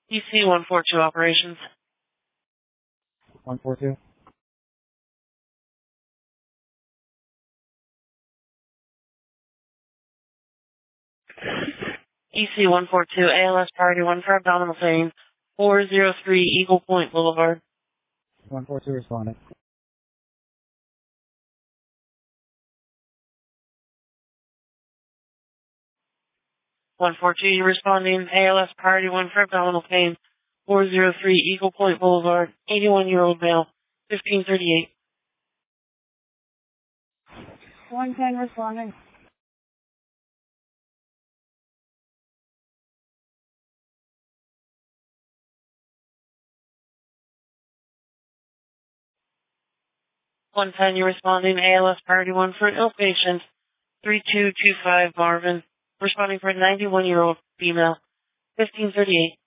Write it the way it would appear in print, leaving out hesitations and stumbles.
EC 142 operations. 142. EC 142 ALS Priority 1 for abdominal pain. 403 Eagle Point Boulevard. 142 responding. You're responding. ALS Priority 1 for abdominal pain. 403 Eagle Point Boulevard. 81-year-old male. 1538. 110 responding. You're responding. ALS Priority 1 for an ill patient. 3225 Marvin. Responding for a 91-year-old female. 1538.